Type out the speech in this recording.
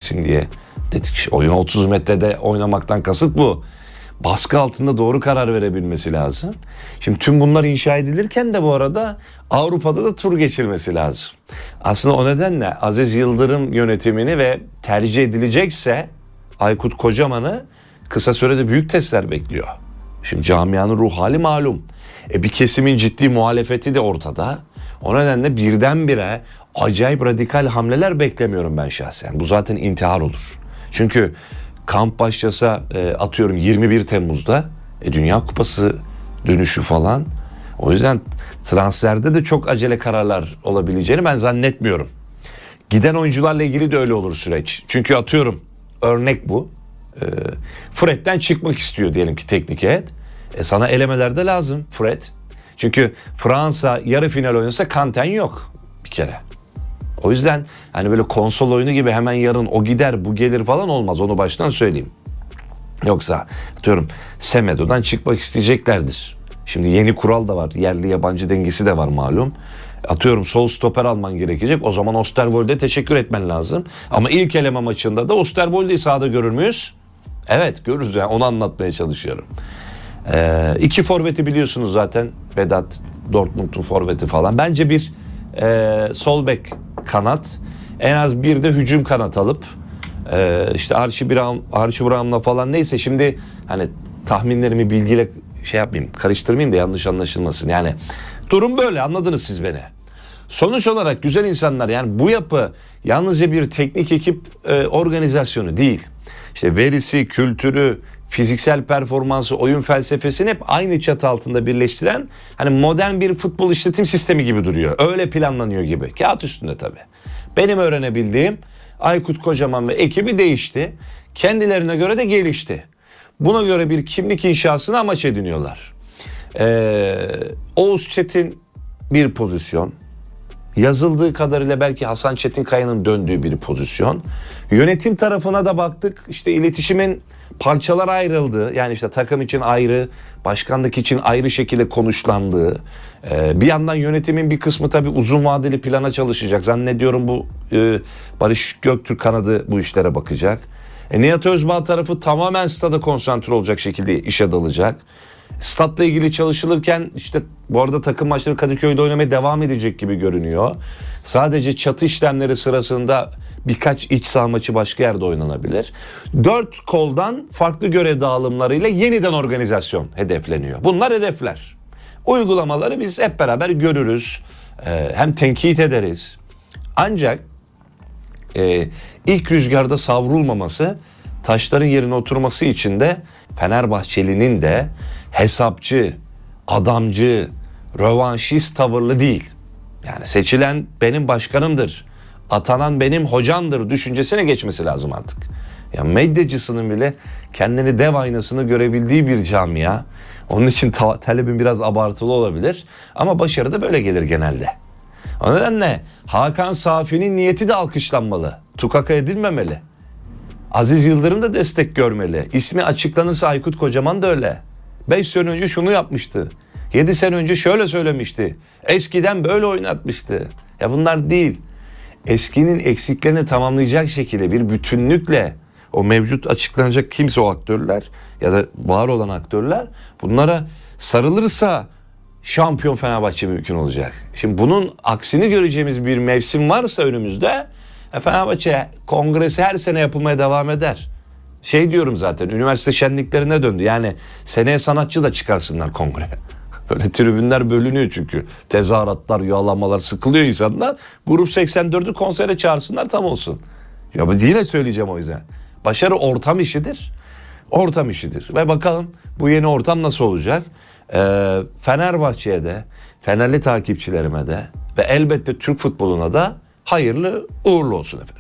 geçsin diye dedik. Oyun 30 metrede oynamaktan kasıt bu. Baskı altında doğru karar verebilmesi lazım. Şimdi tüm bunlar inşa edilirken de bu arada Avrupa'da da tur geçirmesi lazım. Aslında o nedenle Aziz Yıldırım yönetimini ve tercih edilecekse Aykut Kocaman'ı kısa sürede büyük testler bekliyor. Şimdi camianın ruh hali malum. Bir kesimin ciddi muhalefeti de ortada. O nedenle birdenbire acayip radikal hamleler beklemiyorum ben şahsen. Bu zaten intihar olur. Çünkü kamp başlasa atıyorum 21 Temmuz'da Dünya Kupası dönüşü falan. O yüzden transferde de çok acele kararlar olabileceğini ben zannetmiyorum. Giden oyuncularla ilgili de öyle olur süreç. Çünkü atıyorum örnek bu. Fred'den çıkmak istiyor diyelim ki teknik heyet. Sana elemelerde lazım Fred. Çünkü Fransa yarı final oynasa Kanten yok bir kere. O yüzden hani böyle konsol oyunu gibi hemen yarın o gider bu gelir falan olmaz, onu baştan söyleyeyim. Yoksa atıyorum Semedo'dan çıkmak isteyeceklerdir. Şimdi yeni kural da var, yerli yabancı dengesi de var malum. Atıyorum sol stoper alman gerekecek, o zaman Osterwold'e teşekkür etmen lazım. Ama ilk eleme maçında da Osterwold'i sahada görür müyüz? Evet görürüz, yani onu anlatmaya çalışıyorum. İki forveti biliyorsunuz zaten, Vedat Dortmund'un forveti falan. Bence bir sol bek kanat, en az bir de hücum kanat alıp işte Archie Brown'la falan, neyse şimdi hani tahminlerimi bilgiyle şey yapmayayım, karıştırmayayım da yanlış anlaşılmasın. Yani durum böyle, anladınız siz beni. Sonuç olarak güzel insanlar, yani bu yapı yalnızca bir teknik ekip organizasyonu değil. İşte verisi, kültürü, fiziksel performansı, oyun felsefesini hep aynı çatı altında birleştiren hani modern bir futbol işletim sistemi gibi duruyor. Öyle planlanıyor gibi. Kağıt üstünde tabii. Benim öğrenebildiğim Aykut Kocaman ve ekibi değişti. Kendilerine göre de gelişti. Buna göre bir kimlik inşasını amaç ediniyorlar. Oğuz Çetin bir pozisyon. Yazıldığı kadarıyla belki Hasan Çetinkaya'nın döndüğü bir pozisyon. Yönetim tarafına da baktık. İşte iletişimin parçalara ayrıldığı, yani işte takım için ayrı, başkanlık için ayrı şekilde konuşlandığı. Bir yandan yönetimin bir kısmı tabii uzun vadeli plana çalışacak. Zannediyorum bu Barış Göktürk kanadı bu işlere bakacak. Nihat Özbağ tarafı tamamen stada konsantre olacak şekilde işe dalacak. Statla ilgili çalışılırken işte bu arada takım maçları Kadıköy'de oynamaya devam edecek gibi görünüyor. Sadece çatı işlemleri sırasında birkaç iç saha maçı başka yerde oynanabilir. 4 koldan farklı görev dağılımlarıyla yeniden organizasyon hedefleniyor. Bunlar hedefler. Uygulamaları biz hep beraber görürüz. Hem tenkit ederiz. Ancak ilk rüzgarda savrulmaması, taşların yerine oturması için de Fenerbahçeli'nin de hesapçı, adamcı, rövanşist tavırlı değil. Yani seçilen benim başkanımdır, atanan benim hocamdır düşüncesine geçmesi lazım artık. Ya medyacısının bile kendini dev aynasını görebildiği bir camia. Onun için talebin biraz abartılı olabilir ama başarı da böyle gelir genelde. O nedenle Hakan Safi'nin niyeti de alkışlanmalı, tukaka edilmemeli. Aziz Yıldırım da destek görmeli. İsmi açıklanırsa Aykut Kocaman da öyle. 5 sene önce şunu yapmıştı. 7 sene önce şöyle söylemişti. Eskiden böyle oynatmıştı. Ya bunlar değil. Eskinin eksiklerini tamamlayacak şekilde bir bütünlükle o mevcut açıklanacak kimse, o aktörler ya da var olan aktörler, bunlara sarılırsa şampiyon Fenerbahçe mümkün olacak. Şimdi bunun aksini göreceğimiz bir mevsim varsa önümüzde, Fenerbahçe kongresi her sene yapılmaya devam eder. Şey diyorum zaten, üniversite şenliklerine döndü. Yani seneye sanatçı da çıkarsınlar kongre. Öyle tribünler bölünüyor çünkü. Tezahüratlar, yağlamalar, sıkılıyor insanlar. Grup 84'ü konsere çağırsınlar, tam olsun. Ya ben yine söyleyeceğim o yüzden. Başarı ortam işidir. Ortam işidir. Ve bakalım bu yeni ortam nasıl olacak? Fenerbahçe'ye de, Fenerli takipçilerime de ve elbette Türk futboluna da hayırlı uğurlu olsun efendim.